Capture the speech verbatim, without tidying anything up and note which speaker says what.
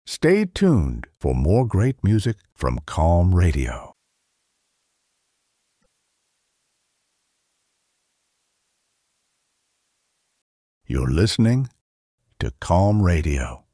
Speaker 1: Stay tuned for more great music from Calm Radio. You're listening to Calm Radio.